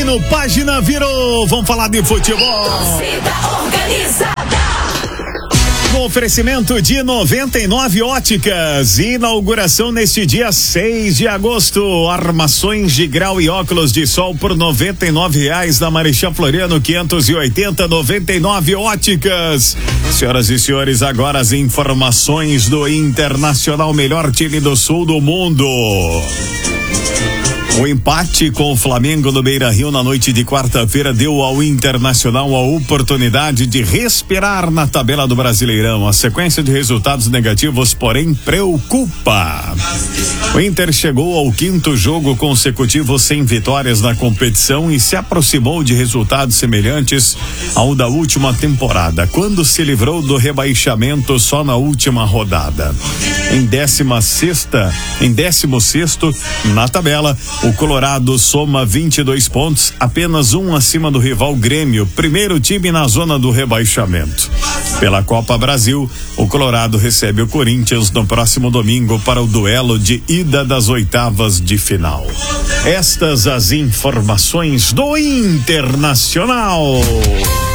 aqui no Página Virou. Vamos falar de futebol. No oferecimento de 99 Óticas, inauguração neste dia 6 de agosto, armações de grau e óculos de sol por R$99 na Marechal Floriano 580, 99 Óticas. Senhoras e senhores, agora as informações do Internacional, melhor time do sul do mundo. O empate com o Flamengo no Beira-Rio na noite de quarta-feira deu ao Internacional a oportunidade de respirar na tabela do Brasileirão. A sequência de resultados negativos, porém, preocupa. O Inter chegou ao 5º jogo consecutivo sem vitórias na competição e se aproximou de resultados semelhantes ao da última temporada, quando se livrou do rebaixamento só na última rodada. Em 16º na tabela, o Colorado soma 22 pontos, apenas um acima do rival Grêmio, primeiro time na zona do rebaixamento. Pela Copa Brasil, o Colorado recebe o Corinthians no próximo domingo para o duelo de ida das oitavas de final. Estas as informações do Internacional.